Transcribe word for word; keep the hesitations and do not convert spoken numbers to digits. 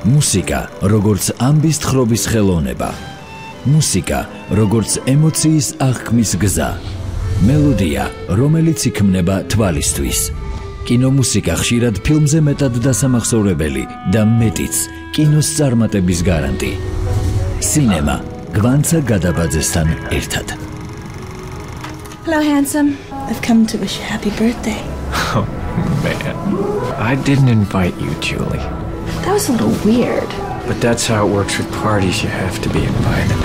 მუსიკა, როგორც ამბის თხრობის ხელოვნება. მუსიკა, როგორც ემოციის აღქმის გზა. მელოდია, რომელიც იქმნება თვალისთვის. კინომუსიკა ხშირად ფილმზე მეტად დასამახსოვრებელი და მეტიც კინოს წარმატების გარანტი. სინემა გვანცა გადაბაძესთან ერთად. Hello, handsome. I've come to wish you happy birthday. Oh, man. I didn't invite you, Julie. That was a little weird. But that's how it works with parties. You have to be invited.